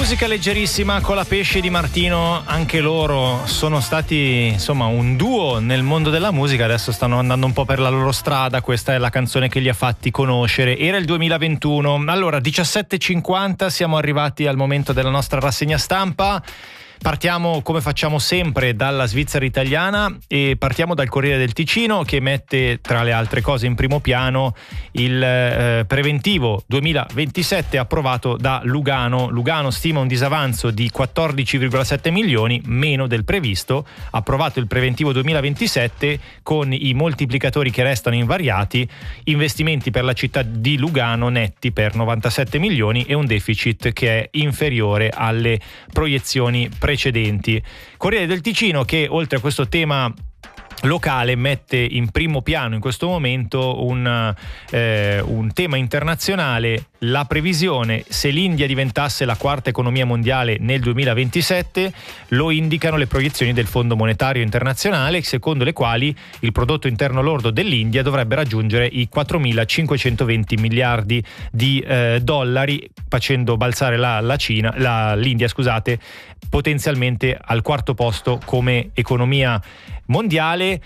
Musica leggerissima con la Pesce di Martino, anche loro sono stati insomma un duo nel mondo della musica, adesso stanno andando un po' per la loro strada, questa è la canzone che li ha fatti conoscere, era il 2021. Allora 17:50, siamo arrivati al momento della nostra rassegna stampa. Partiamo come facciamo sempre dalla Svizzera italiana e partiamo dal Corriere del Ticino, che mette tra le altre cose in primo piano il preventivo 2027 approvato da Lugano. Lugano stima un disavanzo di 14,7 milioni, meno del previsto. Approvato il preventivo 2027 con i moltiplicatori che restano invariati, investimenti per la città di Lugano netti per 97 milioni e un deficit che è inferiore alle proiezioni precedenti. Corriere del Ticino, che oltre a questo tema locale mette in primo piano in questo momento un tema internazionale, la previsione se l'India diventasse la quarta economia mondiale nel 2027. Lo indicano le proiezioni del Fondo Monetario Internazionale, secondo le quali il prodotto interno lordo dell'India dovrebbe raggiungere i 4.520 miliardi di dollari, facendo balzare l'India, potenzialmente al quarto posto come economia mondiale,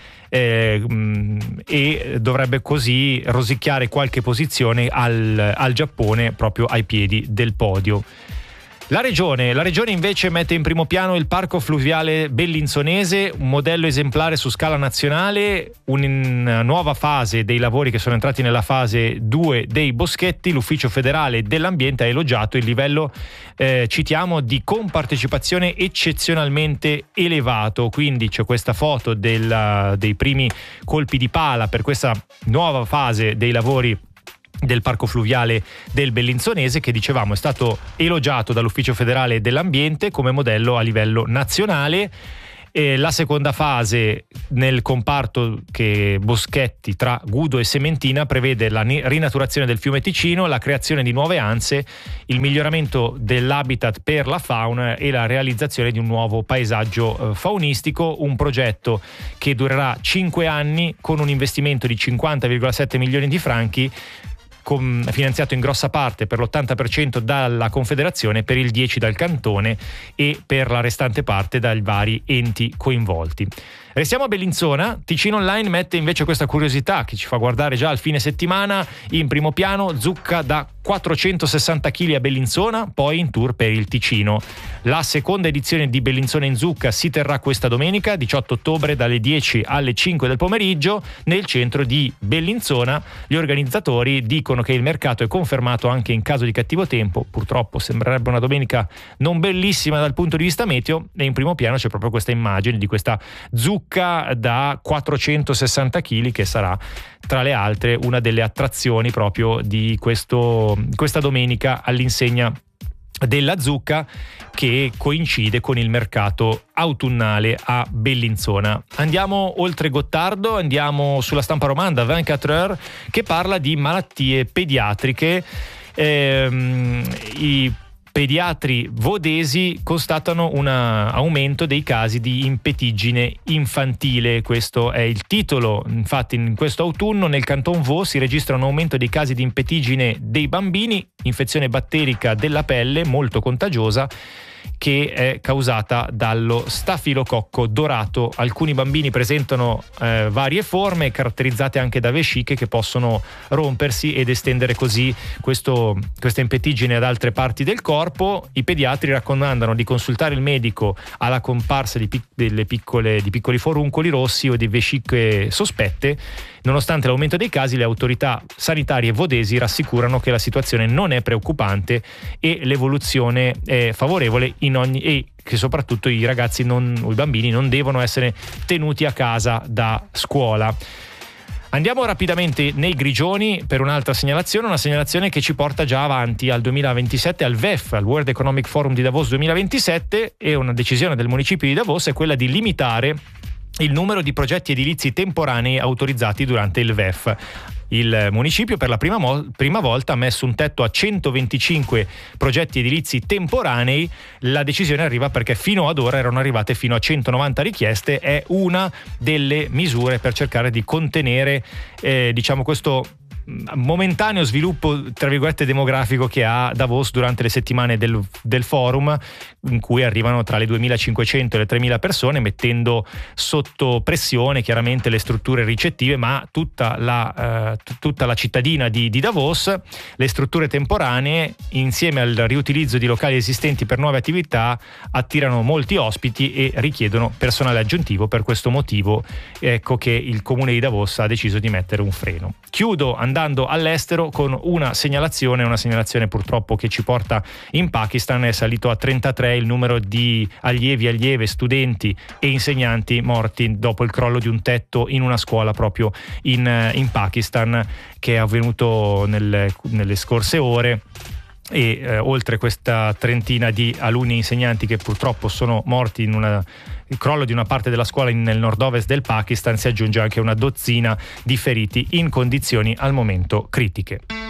e dovrebbe così rosicchiare qualche posizione al Giappone proprio ai piedi del podio. La regione invece mette in primo piano il parco fluviale bellinzonese, un modello esemplare su scala nazionale, una nuova fase dei lavori che sono entrati nella fase 2 dei boschetti. L'Ufficio federale dell'ambiente ha elogiato il livello, citiamo, di compartecipazione eccezionalmente elevato. Quindi c'è questa foto dei primi colpi di pala per questa nuova fase dei lavori del parco fluviale del Bellinzonese, che dicevamo è stato elogiato dall'Ufficio federale dell'ambiente come modello a livello nazionale. E la seconda fase nel comparto che boschetti tra Gudo e Sementina prevede la rinaturazione del fiume Ticino, la creazione di nuove anse, il miglioramento dell'habitat per la fauna e la realizzazione di un nuovo paesaggio faunistico, un progetto che durerà 5 anni con un investimento di 50,7 milioni di franchi, finanziato in grossa parte per l'80% dalla Confederazione, per il 10% dal Cantone e per la restante parte dai vari enti coinvolti. Restiamo a Bellinzona. Ticino Online mette invece questa curiosità che ci fa guardare già al fine settimana. In primo piano, zucca da 460 kg a Bellinzona, poi in tour per il Ticino. La seconda edizione di Bellinzona in zucca si terrà questa domenica 18 ottobre dalle 10 alle 5 del pomeriggio nel centro di Bellinzona. Gli organizzatori dicono che il mercato è confermato anche in caso di cattivo tempo. Purtroppo sembrerebbe una domenica non bellissima dal punto di vista meteo, e in primo piano c'è proprio questa immagine di questa zucca da 460 kg che sarà tra le altre una delle attrazioni proprio di questa domenica all'insegna della zucca, che coincide con il mercato autunnale a Bellinzona. Andiamo oltre Gottardo, andiamo sulla Stampa Romanda 24 Heures, che parla di malattie pediatriche. I pediatri vodesi constatano un aumento dei casi di impetiggine infantile. Questo è il titolo. Infatti in questo autunno nel Canton Vaud si registra un aumento dei casi di impetiggine dei bambini, infezione batterica della pelle molto contagiosa che è causata dallo stafilococco dorato. Alcuni bambini presentano varie forme caratterizzate anche da vesciche che possono rompersi ed estendere così questa impetiggine ad altre parti del corpo. I pediatri raccomandano di consultare il medico alla comparsa di piccoli foruncoli rossi o di vesciche sospette. Nonostante l'aumento dei casi, le autorità sanitarie vodesi rassicurano che la situazione non è preoccupante e l'evoluzione è favorevole e che soprattutto i bambini non devono essere tenuti a casa da scuola. Andiamo rapidamente nei Grigioni per un'altra segnalazione, una segnalazione che ci porta già avanti al 2027, al WEF, al World Economic Forum di Davos 2027, e una decisione del municipio di Davos è quella di limitare il numero di progetti edilizi temporanei autorizzati durante il WEF. Il municipio per la prima volta ha messo un tetto a 125 progetti edilizi temporanei. La decisione arriva perché fino ad ora erano arrivate fino a 190 richieste. È una delle misure per cercare di contenere questo momentaneo sviluppo tra virgolette demografico che ha Davos durante le settimane del forum, in cui arrivano tra le 2.500 e le 3.000 persone, mettendo sotto pressione chiaramente le strutture ricettive, ma tutta la cittadina di Davos. Le strutture temporanee, insieme al riutilizzo di locali esistenti per nuove attività, attirano molti ospiti e richiedono personale aggiuntivo. Per questo motivo ecco che il comune di Davos ha deciso di mettere un freno. Chiudo andando all'estero con una segnalazione purtroppo che ci porta in Pakistan. È salito a 33 il numero di allievi, allieve, studenti e insegnanti morti dopo il crollo di un tetto in una scuola proprio in Pakistan, che è avvenuto nelle scorse ore. E oltre questa trentina di alunni e insegnanti che purtroppo sono morti il crollo di una parte della scuola nel nord-ovest del Pakistan, si aggiunge anche una dozzina di feriti in condizioni al momento critiche.